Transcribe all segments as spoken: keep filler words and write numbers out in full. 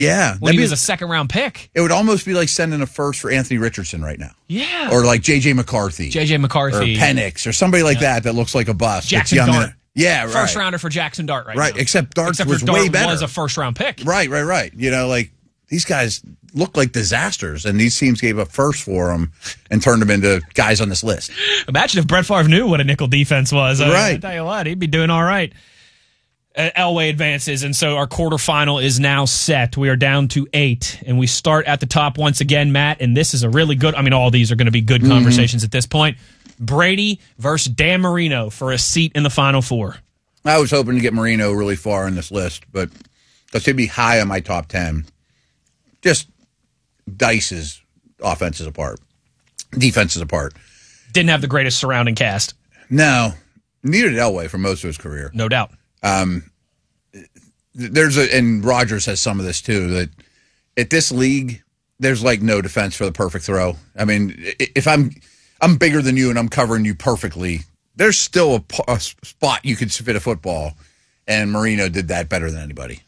Yeah. When he was a second-round pick. It would almost be like sending a first for Anthony Richardson right now. Yeah. Or like J J. McCarthy. J J. McCarthy. Or Penix or somebody like yeah. that that looks like a bust. Jackson young Dart. And, yeah, right. First rounder for Jackson Dart right, right. now. Except Dart Except was Dart way better. was a first-round pick. Right, right, right. You know, like, these guys look like disasters, and these teams gave up first for them and turned them into guys on this list. Imagine if Brett Favre knew what a nickel defense was. Right. I, I tell you what, he'd be doing all right. Uh, Elway advances, and so our quarterfinal is now set. We are down to eight, and we start at the top once again, Matt, and this is a really good, I mean, all these are going to be good conversations mm-hmm. at this point. Brady versus Dan Marino for a seat in the Final Four. I was hoping to get Marino really far in this list, but because he'd be high on my top ten. Just dices offenses apart, defenses apart. Didn't have the greatest surrounding cast. No, neither did Elway for most of his career. No doubt. Um, there's a, and Rodgers has some of this too, that at this league, there's like no defense for the perfect throw. I mean, if I'm I'm bigger than you and I'm covering you perfectly, there's still a, a spot you could fit a football, and Marino did that better than anybody.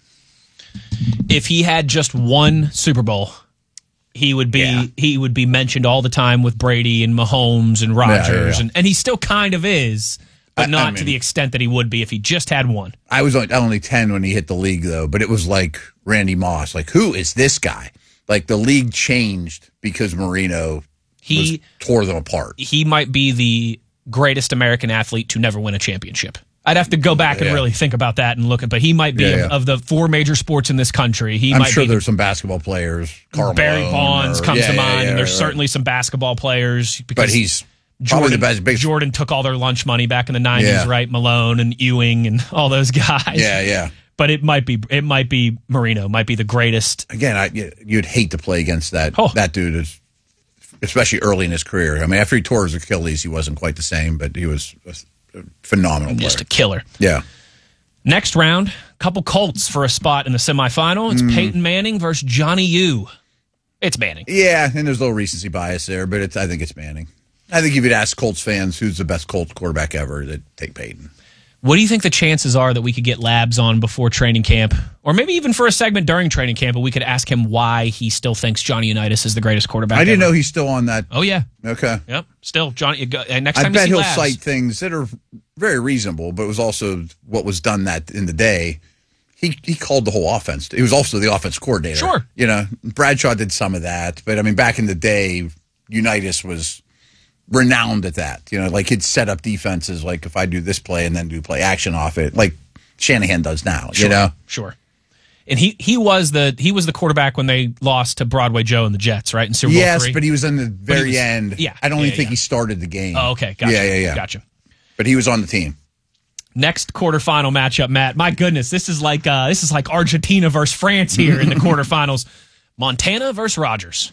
If he had just one Super Bowl, he would be yeah. he would be mentioned all the time with Brady and Mahomes and Rodgers, yeah, yeah, yeah. and and he still kind of is. But not I mean, to the extent that he would be if he just had one. I was only, only ten when he hit the league, though, but it was like Randy Moss. Like, who is this guy? Like, the league changed because Marino he, was, tore them apart. He might be the greatest American athlete to never win a championship. I'd have to go back yeah. and really think about that and look at, but he might be, yeah, yeah. Of, of the four major sports in this country, he I'm might sure be there's some basketball players. Karl Barry Malone Bonds or, comes yeah, to yeah, mind, yeah, and there's right. certainly some basketball players. But he's... Jordan, the best, big... Jordan took all their lunch money back in the nineties, yeah. right? Malone and Ewing and all those guys. Yeah, yeah. But it might be it might be Marino, might be the greatest. Again, I, you'd hate to play against that oh. that dude, especially early in his career. I mean, after he tore his Achilles, he wasn't quite the same, but he was a phenomenal Just player. a killer. Yeah. Next round, couple Colts for a spot in the semifinal. It's mm. Peyton Manning versus Johnny U. It's Manning. Yeah, and there's a little recency bias there, but it's, I think it's Manning. I think if you'd ask Colts fans who's the best Colts quarterback ever, they'd take Peyton. What do you think the chances are that we could get Labs on before training camp? Or maybe even for a segment during training camp, but we could ask him why he still thinks Johnny Unitas is the greatest quarterback I didn't ever. know he's still on that. Oh, yeah. Okay. Yep. Still, Johnny. Uh, next time I bet you see he'll Labs, cite things that are very reasonable, but it was also what was done that in the day. He he called the whole offense. He was also the offense coordinator. Sure. You know, Bradshaw did some of that, but I mean, back in the day, Unitas was renowned at that. You know, like he'd set up defenses like if I do this play and then do play action off it, like Shanahan does now. Sure, you know? Sure. And he he was the he was the quarterback when they lost to Broadway Joe and the Jets, right? In Super Bowl yes, three. but he was in the very was, end. Yeah. I don't yeah, even think yeah. he started the game. Oh, okay. Gotcha. Yeah, yeah, yeah. Gotcha. But he was on the team. Next quarterfinal matchup, Matt. My goodness, this is like uh, this is like Argentina versus France here in the quarterfinals. Montana versus Rodgers.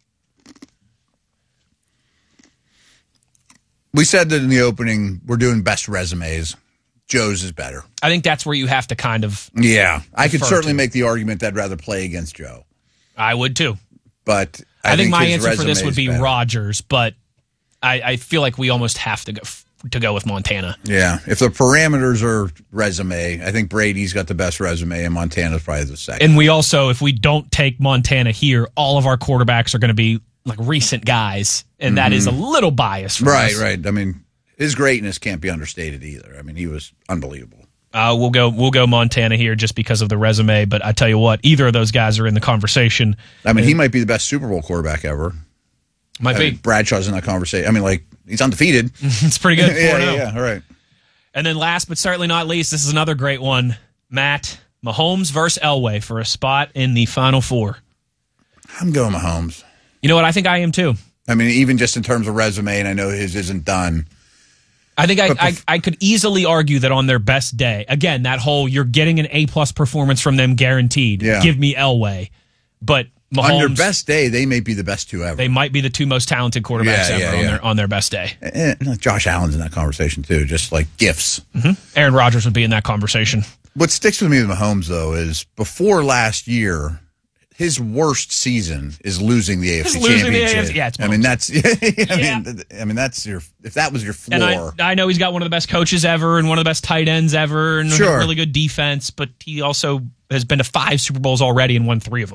We said that in the opening, we're doing best resumes. Joe's is better. I think that's where you have to kind of. Yeah, I could certainly to. make the argument that I'd rather play against Joe. I would too. But I, I think, think my his answer for this would be better. Rodgers, but I, I feel like we almost have to go to go with Montana. Yeah, if the parameters are resume, I think Brady's got the best resume, and Montana's probably the second. And we also, if we don't take Montana here, all of our quarterbacks are going to be like recent guys, and mm-hmm. that is a little biased for right, us. Right, right. I mean, his greatness can't be understated either. I mean, he was unbelievable. Uh, we'll go we'll go Montana here just because of the resume, but I tell you what, either of those guys are in the conversation. I mean, and he might be the best Super Bowl quarterback ever. Might I be. Mean, Bradshaw's in that conversation. I mean, like, he's undefeated. It's pretty good. yeah, yeah, yeah, all right. And then last but certainly not least, this is another great one. Matt, Mahomes versus Elway for a spot in the Final Four. I'm going Mahomes. You know what? I think I am too. I mean, even just in terms of resume, and I know his isn't done. I think I, bef- I I could easily argue that on their best day, again, that whole you're getting an A-plus performance from them guaranteed. Yeah. Give me Elway. But Mahomes, on their best day, they may be the best two ever. They might be the two most talented quarterbacks yeah, ever yeah, on yeah. their on their best day. And Josh Allen's in that conversation too, just like gifts. Mm-hmm. Aaron Rodgers would be in that conversation. What sticks with me with Mahomes, though, is before last year, his worst season is losing the A F C Just losing Championship. the A F C. Yeah, it's I mean, that's. I yeah. mean, I mean, that's your. If that was your floor, and I, I know he's got one of the best coaches ever and one of the best tight ends ever, and sure. really good defense. But he also has been to five Super Bowls already and won three of them.